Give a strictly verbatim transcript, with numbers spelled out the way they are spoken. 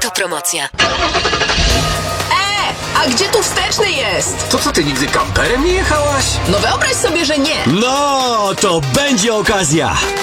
Autopromocja. E, a gdzie tu wsteczny jest? To co, ty nigdy kamperem nie jechałaś? No wyobraź sobie, że nie. No, to będzie okazja.